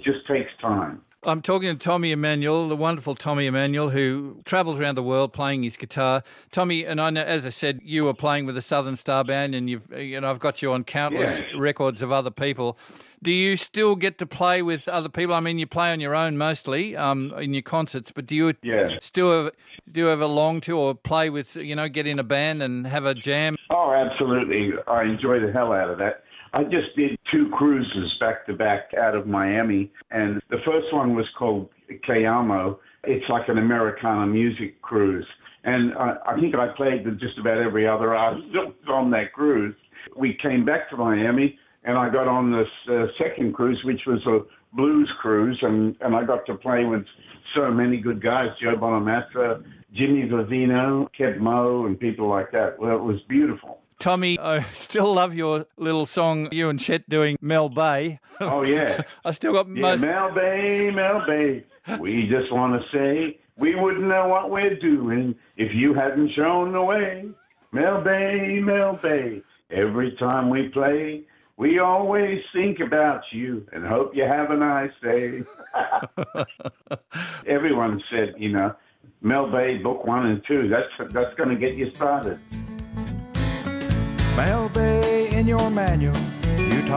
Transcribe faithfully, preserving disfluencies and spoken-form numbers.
just takes time. I'm talking to Tommy Emmanuel, the wonderful Tommy Emmanuel, who travels around the world playing his guitar. Tommy, and I know, as I said, you were playing with the Southern Star Band, and you've, you know, I've got you on countless Yes. records of other people. Do you still get to play with other people? I mean, you play on your own mostly um, in your concerts, but do you Yes. still ever, do you ever long to or play with, you know, get in a band and have a jam? Oh, absolutely. I enjoy the hell out of that. I just did two cruises back to back out of Miami, and the first one was called Kayamo. It's like an Americana music cruise, and I, I think I played with just about every other artist on that cruise. We came back to Miami, and I got on this uh, second cruise, which was a blues cruise, and, and I got to play with so many good guys, Joe Bonamassa, Jimmy Vivino, Kev Moe, and people like that. Well, it was beautiful. Tommy, I still love your little song you and Chet doing, Mel Bay. Oh, yeah. I still got Yeah, most... Mel Bay, Mel Bay, we just want to say we wouldn't know what we're doing if you hadn't shown the way. Mel Bay, Mel Bay, every time we play, we always think about you and hope you have a nice day. Everyone said, you know, Mel Bay, book one and two, that's, that's going to get you started. Mel Bay in your manual